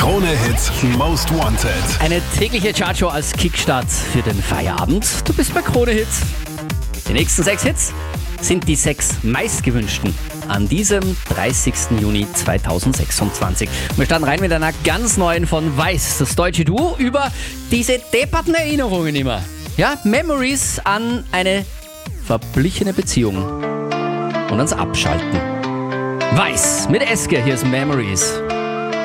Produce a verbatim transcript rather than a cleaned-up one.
Krone Hits Most Wanted. Eine tägliche Chartshow als Kickstart für den Feierabend. Du bist bei Krone Hits. Die nächsten sechs Hits sind die sechs meistgewünschten an diesem dreißigsten Juni zweitausendsechsundzwanzig. Wir starten rein mit einer ganz neuen von Weiß, das deutsche Duo, über diese depperten Erinnerungen immer. Ja, Memories an eine verblichene Beziehung und ans Abschalten. Weiß mit Eske, hier ist Memories.